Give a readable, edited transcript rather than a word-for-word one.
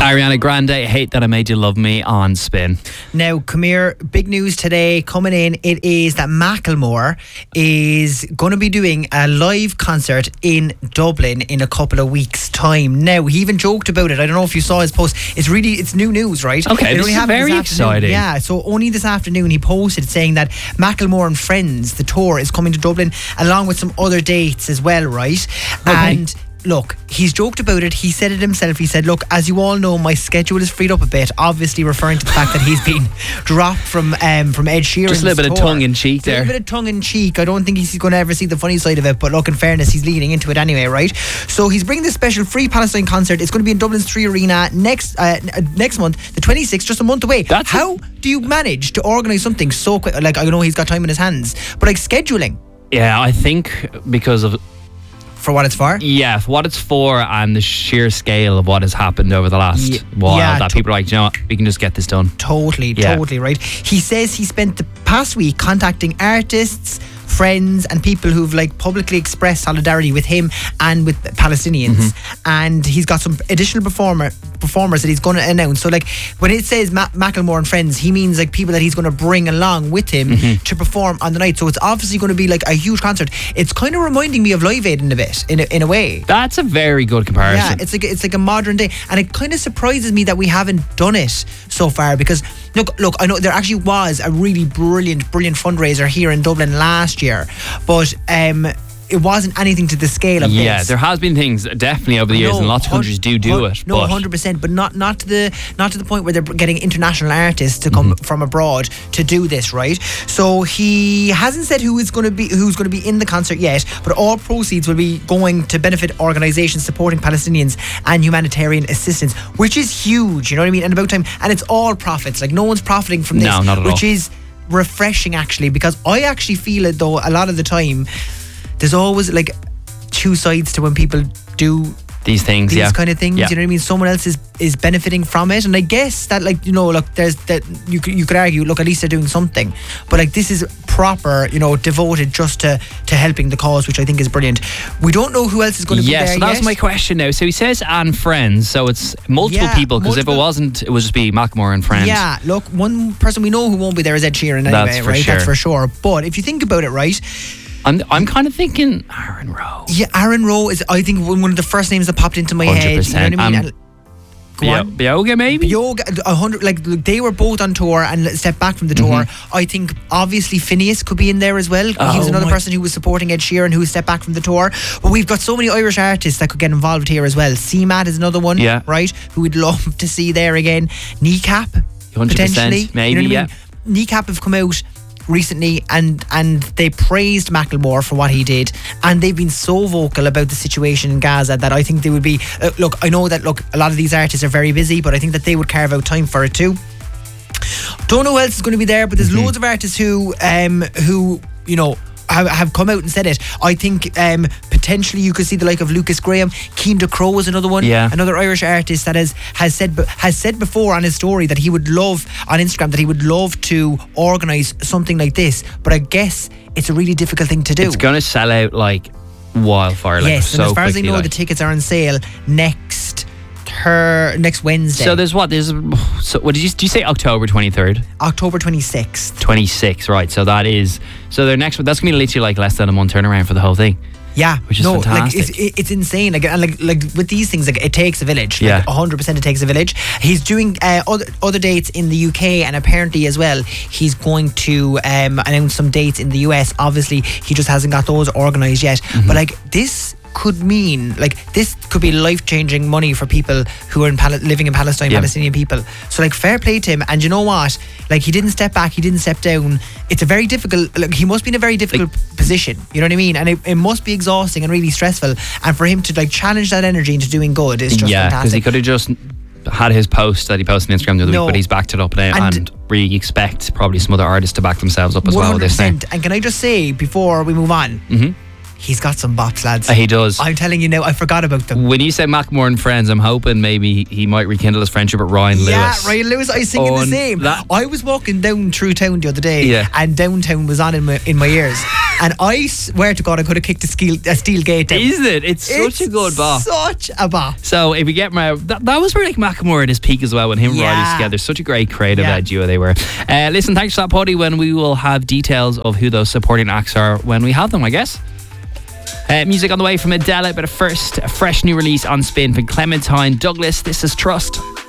Ariana Grande, Hate That I Made You Love Me on Spin. Now, come here, big news today coming in. It is that Macklemore is going to be doing a live concert in Dublin in a couple of weeks' time. Now, he even joked about it. I don't know if you saw his post. It's new news, right? Okay, this is very exciting. Yeah, so only this afternoon he posted saying that Macklemore and Friends, the tour, is coming to Dublin along with some other dates as well, right? Okay. And look, he's joked about it. He said it himself. He said, look, as you all know, my schedule is freed up a bit, obviously referring to the fact that he's been dropped from Ed Sheeran's Just a little bit of tongue-in-cheek there. A little bit of tongue-in-cheek. I don't think he's going to ever see the funny side of it, but look, in fairness, he's leading into it anyway, right? So he's bringing this special Free Palestine concert. It's going to be in Dublin's 3 Arena next month, the 26th, just a month away. How do you manage to organise something so quick? Like, I know he's got time in his hands, but like scheduling. Yeah, I think because of... For what it's for? Yeah, for what it's for and the sheer scale of what has happened over the last while, that people are like, you know what, we can just get this done. Totally, right? He says he spent the past week contacting artists, friends and people who've like publicly expressed solidarity with him and with Palestinians, and he's got some additional performers that he's going to announce. So like when it says Macklemore and Friends, he means like people that he's going to bring along with him to perform on the night. So it's obviously going to be like a huge concert. It's kind of reminding me of Live Aid in a bit, in a way. That's a very good comparison. Yeah, it's like a modern day, and it kind of surprises me that we haven't done it so far, because look, I know there actually was a really brilliant fundraiser here in Dublin last year, but it wasn't anything to the scale of this. Yeah, there has been things definitely over the years, and lots of countries do it. No, 100%, but not to the point where they're getting international artists to come from abroad to do this, right? So he hasn't said who's going to be in the concert yet, but all proceeds will be going to benefit organisations supporting Palestinians and humanitarian assistance, which is huge. You know what I mean? And about time, and it's all profits. Like no one's profiting from this, no, not at all. Which is refreshing actually, because I actually feel it though a lot of the time. There's always like two sides to when people do these things, kind of things. You know what I mean? Someone else is benefiting from it, and I guess that, like, you know, look, there's that you could argue, look, at least they're doing something, but like this is proper, you know, devoted just to helping the cause, which I think is brilliant. We don't know who else is going to be there. So that's my question now. So he says and Friends, so it's multiple people, because if it wasn't, it would just be Macklemore and Friends. Yeah, look, one person we know who won't be there is Ed Sheeran anyway, right? That's for sure. But if you think about it, right, I'm kind of thinking Aaron Rowe. Yeah, Aaron Rowe is, I think, one of the first names that popped into my 100%. head. You know what I mean? Bioga maybe? Bioga, 100. Like they were both on tour and stepped back from the tour. I think obviously Phineas could be in there as well. He was another person who was supporting Ed Sheeran who stepped back from the tour. But we've got so many Irish artists that could get involved here as well. CMAT is another one, right? Who we'd love to see there again. Kneecap, 100%, potentially. maybe, you know what I mean? Kneecap have come out recently and they praised Macklemore for what he did, and they've been so vocal about the situation in Gaza that I think they would be look, I know that a lot of these artists are very busy, but I think that they would carve out time for it too. Don't know who else is going to be there, but there's loads of artists who you know have come out and said it. I think potentially you could see the like of Lucas Graham. Keane DeCrow is another one, another Irish artist that has said before on his story that he would love on Instagram that he would love to organise something like this, but I guess it's a really difficult thing to do. It's going to sell out like wildfire. Yes, so and as far as I know, like, the tickets are on sale next Wednesday. So there's what did you say October 23rd? October 26th. 26th, right? So that's gonna be literally like less than a month turnaround for the whole thing. Yeah, which is fantastic. Like it's insane. Like with these things, like it takes a village. Like 100% it takes a village. He's doing other dates in the UK, and apparently as well he's going to announce some dates in the US. Obviously, he just hasn't got those organised yet. But like this could mean, like, this could be life-changing money for people who are living in Palestine, Palestinian people. So like, fair play to him. And you know what, like, he didn't step back, he didn't step down. It's a very difficult, like, he must be in a very difficult position, you know what I mean? And it must be exhausting and really stressful, and for him to like channel that energy into doing good is just fantastic. Because he could have just had his post that he posted on Instagram the other week, but he's backed it up now, and we expect probably some other artists to back themselves up as well with this thing. And can I just say, before we move on, he's got some bops, lads. He does. I'm telling you now, I forgot about them. When you say Macklemore and Friends, I'm hoping maybe he might rekindle his friendship with Ryan Lewis. Yeah, Ryan Lewis. I was thinking the same. I was walking down through town the other day, and Downtown was on in my ears, and I swear to God, I could have kicked a steel gate down. Isn't it? It's such a good bop. Such a bop. So if we get that was where like Macklemore at his peak as well, when him and Riley together. Such a great creative duo they were. Listen, thanks for that, Poddy. When we will have details of who those supporting acts are when we have them, I guess. Music on the way from Adele, but first, a fresh new release on Spin from Clementine Douglas. This is Trust.